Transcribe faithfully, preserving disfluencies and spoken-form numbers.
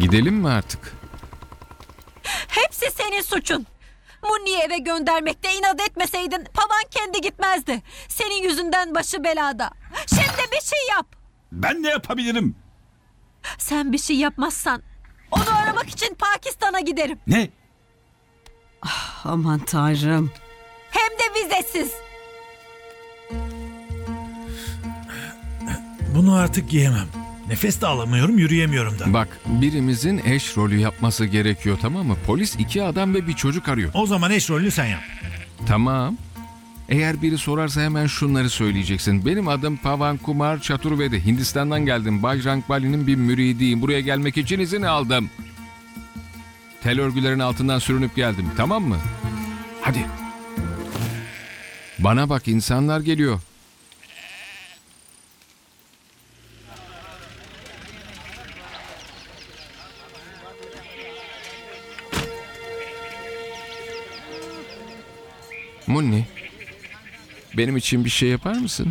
Gidelim mi artık? Hepsi senin suçun. Munni'yi eve göndermekte inat etmeseydin Pavan kendi gitmezdi. Senin yüzünden başı belada. Şimdi bir şey yap. Ben ne yapabilirim? Sen bir şey yapmazsan onu aramak için Pakistan'a giderim. Ne? Aman Tanrım. Hem de vizesiz. Bunu artık giyemem. Nefes de alamıyorum, yürüyemiyorum da. Bak, birimizin eş rolü yapması gerekiyor, tamam mı? Polis iki adam ve bir çocuk arıyor. O zaman eş rolünü sen yap. Tamam. Eğer biri sorarsa hemen şunları söyleyeceksin. Benim adım Pavan Kumar Chaturvedi. Hindistan'dan geldim. Bajrang Bali'nin bir müridiyim. Buraya gelmek için izin aldım. Tel örgülerin altından sürünüp geldim. Tamam mı? Hadi. Bana bak, insanlar geliyor. Munni, benim için bir şey yapar mısın?